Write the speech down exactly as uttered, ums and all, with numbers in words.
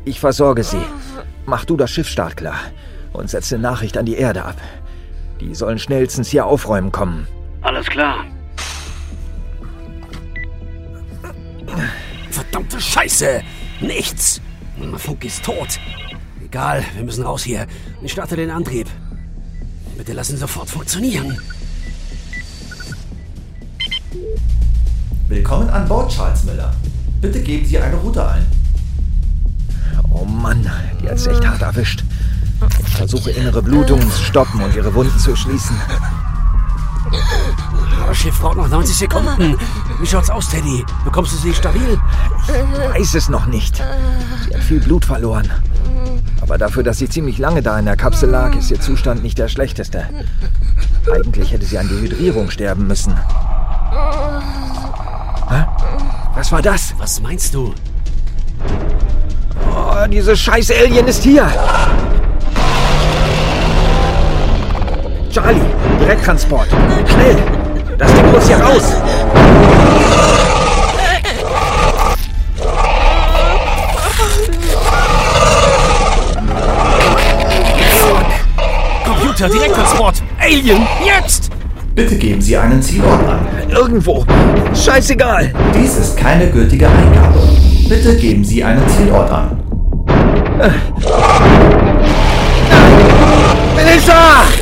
Ich versorge sie. Mach du das Schiff startklar und setz eine Nachricht an die Erde ab. Die sollen schnellstens hier aufräumen kommen. Alles klar. Verdammte Scheiße! Nichts! Funk ist tot. Egal, wir müssen raus hier. Ich starte den Antrieb. Bitte lass ihn sofort funktionieren. Willkommen an Bord, Charles Miller. Bitte geben Sie eine Route ein. Oh Mann, die hat's echt hart erwischt. Ich versuche innere Blutungen zu stoppen und ihre Wunden zu schließen. Das Schiff braucht noch neunzig Sekunden. Wie schaut's aus, Teddy? Bekommst du sie stabil? Ich weiß es noch nicht. Sie hat viel Blut verloren. Aber dafür, dass sie ziemlich lange da in der Kapsel lag, ist ihr Zustand nicht der schlechteste. Eigentlich hätte sie an Dehydrierung sterben müssen. Hä? Was war das? Was meinst du? Oh, diese scheiß Alien ist hier! Charlie, Direkttransport! Schnell! Das Ding muss hier raus! Computer, Direkttransport! Alien, jetzt! Bitte geben Sie einen Zielort an. Irgendwo! Scheißegal! Dies ist keine gültige Eingabe. Bitte geben Sie einen Zielort an. Melissa!